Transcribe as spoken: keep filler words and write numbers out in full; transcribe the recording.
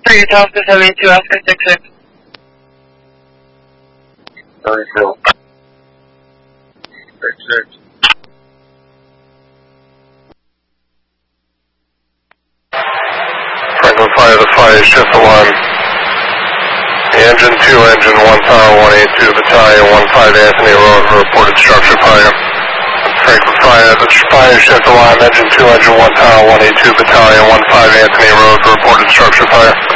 three, Delta seventy-two, Oscar six six. seventy-two. six six. Franklin Fire, the fire shift alarm. Engine two, engine one tower, one eighty-two battalion, one five Anthony Road, reported structure fire. Franklin Fire, the fire shift alarm, engine two, engine one tower, one eighty-two battalion, one five Anthony Road, reported structure fire.